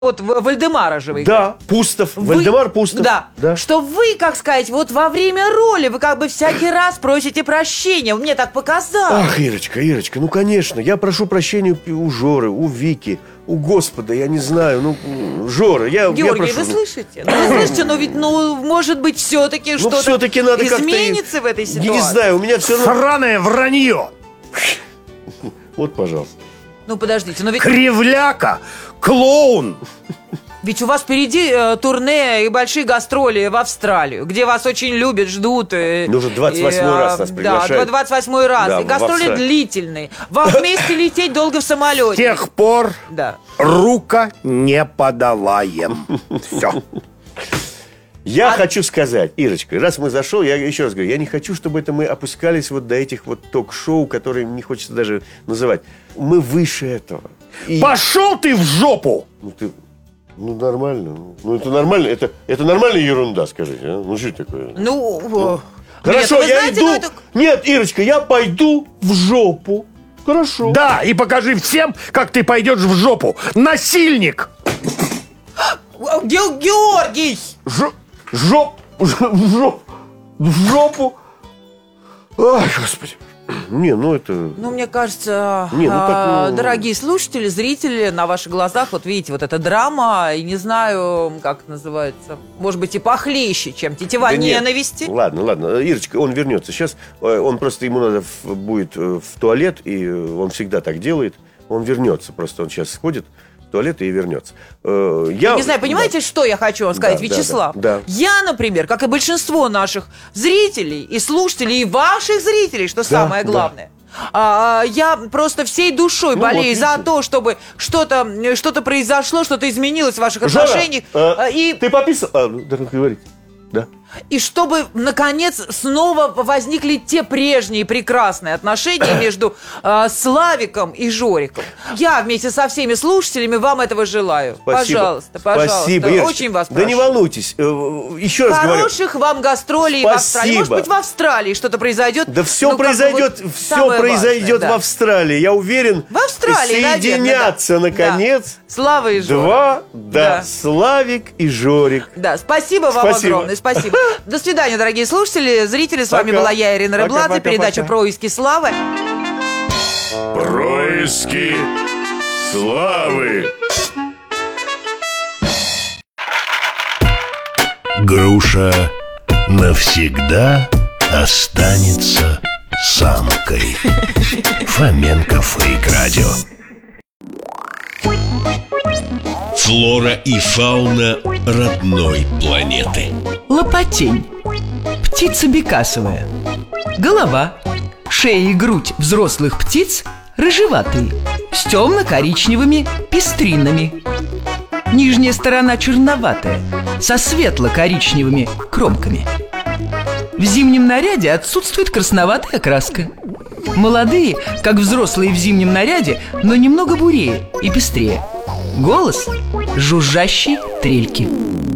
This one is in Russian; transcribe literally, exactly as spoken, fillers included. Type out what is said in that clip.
Вот Вальдемара же вы Да, Пустов, вы... Вальдемар Пустов. Да. да, что вы, как сказать, вот во время роли вы как бы всякий раз просите прощения. Мне так показалось. Ах, Ирочка, Ирочка, ну конечно, я прошу прощения у Жоры, у Вики, у Господа, я не знаю, ну, Жора, я, Георгий, я прошу. вы слышите? Ну, вы слышите, но ведь, ну, может быть, все-таки ну, что-то все-таки надо изменится как-то... в этой ситуации. Я не знаю, у меня все равно... Сраное вранье! Вот, пожалуйста. Ну, подождите, но ведь... Кривляка! Клоун! Ведь у вас впереди э, турне и большие гастроли в Австралию, где вас очень любят, ждут. И, ну, уже двадцать восьмой и, раз нас приглашают. Да, двадцать восьмой раз. Да, и гастроли длительные. Вам вместе лететь долго в самолете. С тех пор да. рука не подолаем. Все. Я А... хочу сказать, Ирочка, раз мы зашел, я еще раз говорю, я не хочу, чтобы это мы опускались вот до этих вот ток-шоу, которые не хочется даже называть. Мы выше этого. И... Пошел ты в жопу! Ну, ты... ну нормально. Ну, это нормально. Это, это нормальная ерунда, скажите. А? Ну, что это такое? Ну, ну. Нет, хорошо, я знаете, иду. ну, это... Нет, Ирочка, я пойду в жопу. Хорошо. Да, и покажи всем, как ты пойдешь в жопу. Насильник! Ге- Георгий! Ж... Жоп... Жоп... В жопу. Ай, Господи. Не, ну это... Ну, мне кажется, не, ну, так, ну... дорогие слушатели, зрители, на ваших глазах, вот видите, вот эта драма, и не знаю, как это называется, может быть, и похлеще, чем тетива да ненависти. Нет. Ладно, ладно, Ирочка, он вернется. Сейчас он просто, ему надо в, будет в туалет, и он всегда так делает. Он вернется, просто он сейчас сходит в туалет и вернется. Я не знаю, понимаете, да. что я хочу вам сказать, да, Вячеслав? Да, да. Я, например, как и большинство наших зрителей и слушателей, и ваших зрителей, что да, самое главное, да. а, я просто всей душой ну, болею вот, за то, чтобы что-то, что-то произошло, что-то изменилось в ваших Жора, отношениях. А, и... Ты пописал? А, да, говорите. Да. И чтобы, наконец, снова возникли те прежние прекрасные отношения между э, Славиком и Жориком. Я вместе со всеми слушателями вам этого желаю. Спасибо. Пожалуйста, пожалуйста. Спасибо, Ирочка. Очень вас прошу. Да не волнуйтесь. Еще раз говорю. Хороших вам гастролей Спасибо. в Австралии. Может быть, в Австралии что-то произойдет. Да все ну, произойдет, вот все произойдет важное, да. в Австралии. Я уверен. В Австралии, соединятся, наверное, да. наконец. Да. Слава и Жорик. Два, да, да. Славик и Жорик. Да, спасибо вам спасибо. огромное, спасибо. До свидания, дорогие слушатели, зрители. С пока. Вами была я, Ирина Рыбладзе, передача пока. «Происки славы». Происки славы. Груша навсегда останется самкой. Фоменко Фейк Радио. Флора и фауна родной планеты. Лопатень. Птица бекасовая. Голова, шея и грудь взрослых птиц рыжеватые, с темно-коричневыми пестринами. Нижняя сторона черноватая, со светло-коричневыми кромками. В зимнем наряде отсутствует красноватая окраска. Молодые, как взрослые в зимнем наряде, но немного бурее и пестрее. Голос – жужжащий трельки.